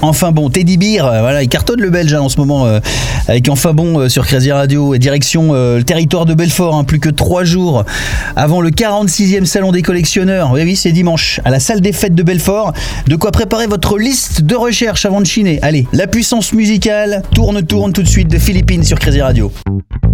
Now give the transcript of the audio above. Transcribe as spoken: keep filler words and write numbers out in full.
Enfin bon, Teddy Beer, euh, voilà, il cartonne le Belge hein, en ce moment euh, avec Enfin bon euh, sur Crazy Radio et direction euh, le territoire de Belfort, hein, plus que trois jours avant le quarante-sixième salon des collectionneurs. Oui oui, c'est dimanche à la salle des fêtes de Belfort. De quoi préparer votre liste de recherche avant de chiner. Allez, la puissance musicale tourne tourne tout de suite de Philippines sur Crazy Radio.